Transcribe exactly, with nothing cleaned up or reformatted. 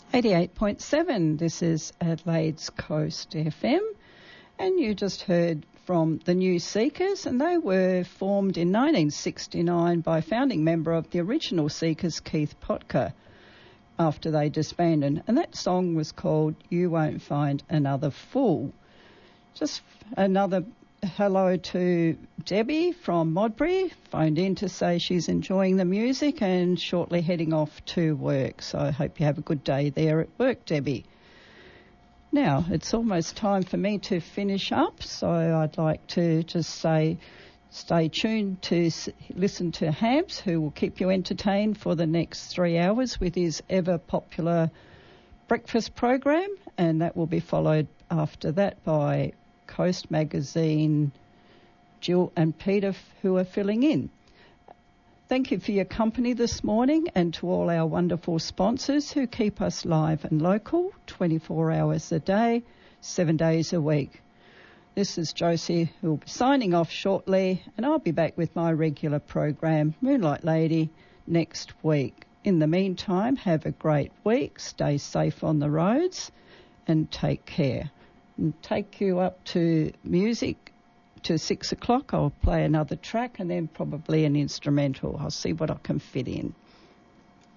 eighty-eight point seven, this is Adelaide's Coast F M, and you just heard from the New Seekers, and they were formed in nineteen sixty-nine by founding member of the original Seekers, Keith Potka, after they disbanded, and that song was called You Won't Find Another Fool. Just another hello to Debbie from Modbury, phoned in to say she's enjoying the music and shortly heading off to work. So I hope you have a good day there at work, Debbie. Now, it's almost time for me to finish up, so I'd like to just say stay tuned to s- listen to Hams, who will keep you entertained for the next three hours with his ever-popular breakfast program, and that will be followed after that by Coast Magazine, Jill and Peter, who are filling in. Thank you for your company this morning, and to all our wonderful sponsors who keep us live and local twenty-four hours a day, seven days a week. This is Josie, who will be signing off shortly, and I'll be back with my regular program, Moonlight Lady, next week. In the meantime, have a great week, stay safe on the roads, and take care. And take you up to music to six o'clock. I'll play another track and then probably an instrumental. I'll see what I can fit in.